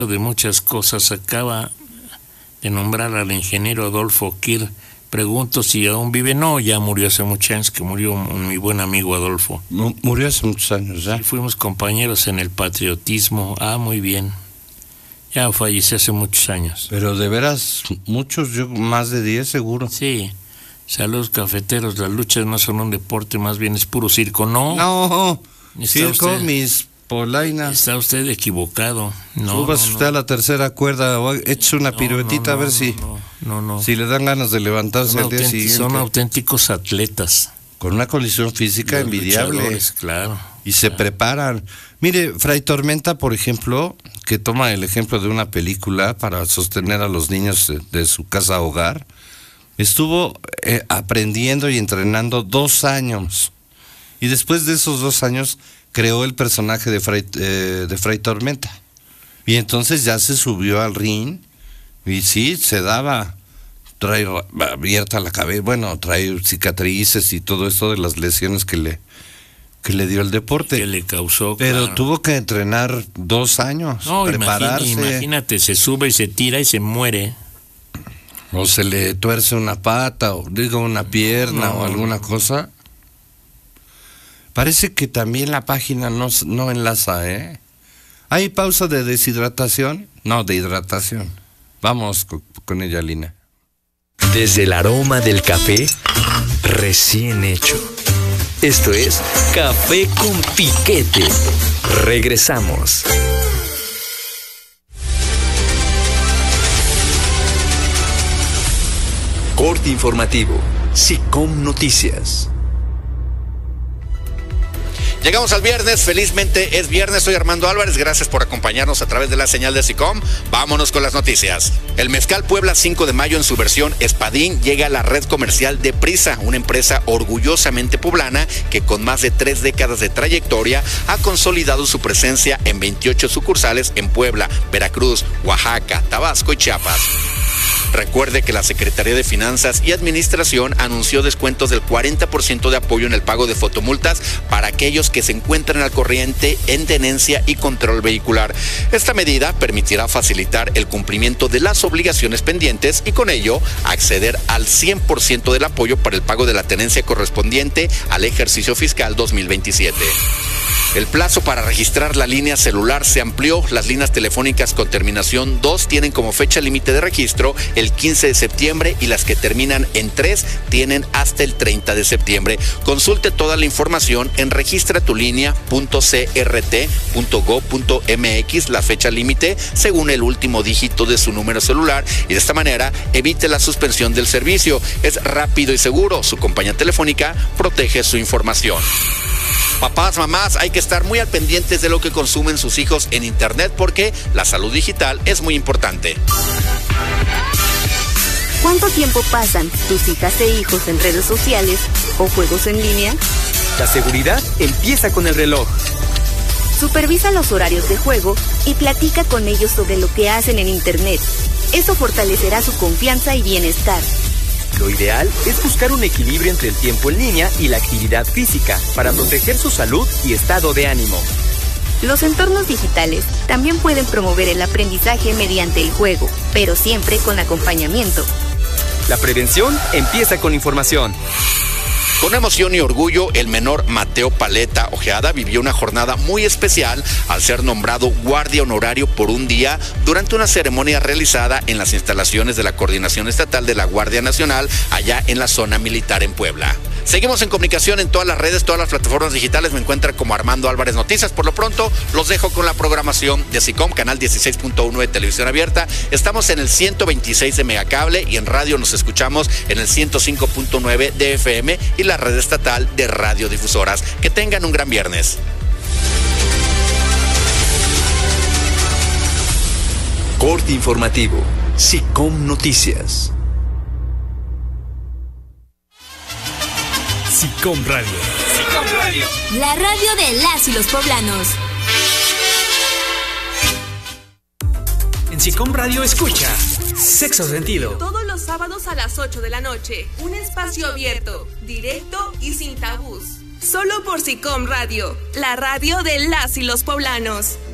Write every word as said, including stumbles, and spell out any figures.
de muchas cosas. Acaba de nombrar al ingeniero Adolfo Kir. Pregunto si aún vive. No, ya murió hace muchos años, que murió un, mi buen amigo Adolfo. No, murió hace muchos años, ¿ya? Sí, fuimos compañeros en el patriotismo. Ah, muy bien. Ya falleció hace muchos años. Pero de veras, muchos, yo más de diez seguro. Sí. Saludos cafeteros, las luchas no son un deporte, más bien es puro circo. No. No, Está circo, usted- mis polainas. Está usted equivocado. No, Subas no, usted no. a la tercera cuerda, o eche una No, piruetita no, a ver no, si, No, no, no. si le dan ganas de levantarse Son, al día auténti- siguiente. son auténticos atletas. Con una condición física Los envidiable. luchadores, claro. Y se preparan. Mire, Fray Tormenta, por ejemplo, que toma el ejemplo de una película para sostener a los niños de, de su casa hogar, estuvo eh, aprendiendo y entrenando dos años. Y después de esos dos años creó el personaje de Fray, eh, de Fray Tormenta. Y entonces ya se subió al ring y sí, se daba, trae ra- abierta la cabeza, bueno, trae cicatrices y todo esto de las lesiones que le, que le dio el deporte. Que le causó. Pero claro. tuvo que entrenar dos años, No, prepararse. imagina- imagínate, se sube y se tira y se muere. O se le tuerce una pata, o digo una pierna, No. o alguna cosa. Parece que también la página no, s- no enlaza, ¿eh? ¿Hay pausa de deshidratación? No, de hidratación. Vamos co- con ella, Lina. Desde el aroma del café recién hecho. Esto es Café con Piquete. Regresamos. Corte informativo. SICOM Noticias. Llegamos al viernes, felizmente es viernes, soy Armando Álvarez, gracias por acompañarnos a través de la señal de SICOM. Vámonos con las noticias. El Mezcal Puebla cinco de mayo en su versión Espadín llega a la red comercial de Prisa, una empresa orgullosamente poblana que con más de tres décadas de trayectoria ha consolidado su presencia en veintiocho sucursales en Puebla, Veracruz, Oaxaca, Tabasco y Chiapas. Recuerde que la Secretaría de Finanzas y Administración anunció descuentos del cuarenta por ciento de apoyo en el pago de fotomultas para aquellos que se encuentran al corriente en tenencia y control vehicular. Esta medida permitirá facilitar el cumplimiento de las obligaciones pendientes y con ello acceder al cien por ciento del apoyo para el pago de la tenencia correspondiente al ejercicio fiscal dos mil veintisiete. El plazo para registrar la línea celular se amplió. Las líneas telefónicas con terminación dos tienen como fecha límite de registro el quince de septiembre y las que terminan en tres tienen hasta el treinta de septiembre. Consulte toda la información en registratulínea punto c r t punto gob punto m x, la fecha límite según el último dígito de su número celular, y de esta manera evite la suspensión del servicio. Es rápido y seguro. Su compañía telefónica protege su información. Papás, mamás, hay que estar muy al pendientes de lo que consumen sus hijos en internet porque la salud digital es muy importante. ¿Cuánto tiempo pasan tus hijas e hijos en redes sociales o juegos en línea? La seguridad empieza con el reloj. Supervisa los horarios de juego y platica con ellos sobre lo que hacen en internet. Eso fortalecerá su confianza y bienestar. Lo ideal es buscar un equilibrio entre el tiempo en línea y la actividad física para proteger su salud y estado de ánimo. Los entornos digitales también pueden promover el aprendizaje mediante el juego, pero siempre con acompañamiento. La prevención empieza con información. Con emoción y orgullo, el menor Mateo Paleta Ojeada vivió una jornada muy especial al ser nombrado guardia honorario por un día durante una ceremonia realizada en las instalaciones de la Coordinación Estatal de la Guardia Nacional allá en la zona militar en Puebla. Seguimos en comunicación en todas las redes, todas las plataformas digitales. Me encuentran como Armando Álvarez Noticias. Por lo pronto, los dejo con la programación de SICOM, canal dieciséis punto uno de televisión abierta. Estamos en el ciento veintiséis de Megacable y en radio nos escuchamos en el ciento cinco punto nueve de F M y la red estatal de radiodifusoras. Que tengan un gran viernes. Corte informativo. SICOM Noticias. SICOM Radio. SICOM Radio. La radio de las y los poblanos. En SICOM Radio escucha Sexto Sentido. Todos los sábados a las ocho de la noche. Un espacio abierto, directo y sin tabús. Solo por SICOM Radio, la radio de las y los poblanos.